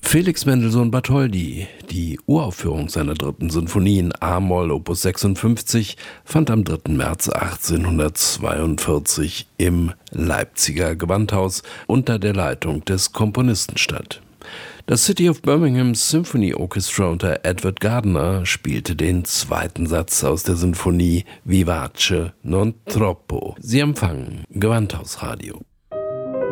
Felix Mendelssohn Bartholdy, die Uraufführung seiner 3. Sinfonie in a-Moll Opus 56, fand am 3. März 1842 im Leipziger Gewandhaus unter der Leitung des Komponisten statt. Das City of Birmingham Symphony Orchestra unter Edward Gardner spielte den 2. Satz aus der Sinfonie Vivace non troppo. Sie empfangen Gewandhausradio.